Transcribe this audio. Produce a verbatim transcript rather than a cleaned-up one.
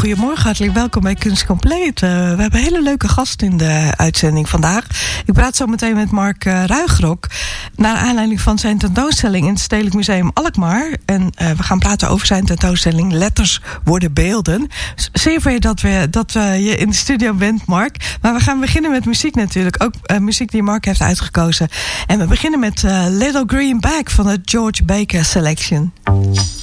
goedemorgen, hartelijk welkom bij Kunst Compleet. Uh, we hebben een hele leuke gast in de uitzending vandaag. Ik praat zo meteen met Mark uh, Ruigrok, naar aanleiding van zijn tentoonstelling in het Stedelijk Museum Alkmaar. En uh, we gaan praten over zijn tentoonstelling Letters worden beelden. Zeer fijn dat, we, dat uh, je in de studio bent, Mark. Maar we gaan beginnen met muziek natuurlijk, ook uh, muziek die Mark heeft uitgekozen. En we beginnen met uh, Little Green Bag van de George Baker Selection.